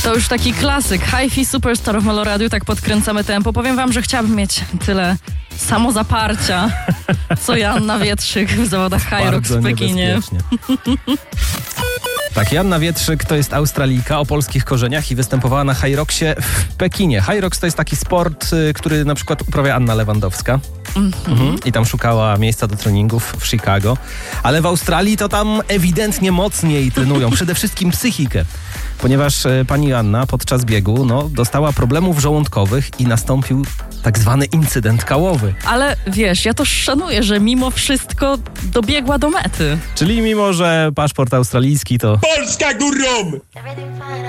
To już taki klasyk. Hi-Fi Superstar w Meloradiu, tak podkręcamy tempo. Powiem wam, że chciałabym mieć tyle samozaparcia, co Joanna Wietrzyk w zawodach Hyrox w Pekinie. Tak, Joanna Wietrzyk to jest Australijka o polskich korzeniach i występowała na Hyroxie w Pekinie. Hyrox to jest taki sport, który na przykład uprawia Anna Lewandowska. I tam szukała miejsca do treningów w Chicago. Ale w Australii to tam ewidentnie mocniej trenują. Przede wszystkim psychikę. Ponieważ pani Joanna podczas biegu dostała problemów żołądkowych i nastąpił tak zwany incydent kałowy. Ale wiesz, ja to szanuję, że mimo wszystko dobiegła do mety. Czyli mimo, że paszport australijski to... Polska górą!